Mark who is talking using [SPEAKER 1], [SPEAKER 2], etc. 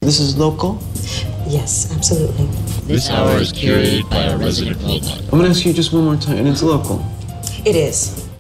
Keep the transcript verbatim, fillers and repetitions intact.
[SPEAKER 1] This is local?
[SPEAKER 2] Yes, absolutely.
[SPEAKER 3] This hour is curated by our resident Flowbot.
[SPEAKER 1] I'm gonna ask you just one more time, and it's local.
[SPEAKER 2] It is.